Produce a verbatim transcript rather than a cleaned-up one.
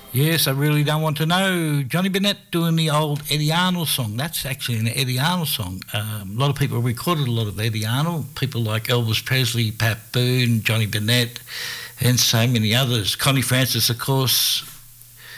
Yes, I really don't want to know. Johnny Bennett doing the old Eddie Arnold song. That's actually an Eddie Arnold song. Um, a lot of people recorded a lot of Eddie Arnold. People like Elvis Presley, Pat Boone, Johnny Bennett, and so many others. Connie Francis, of course,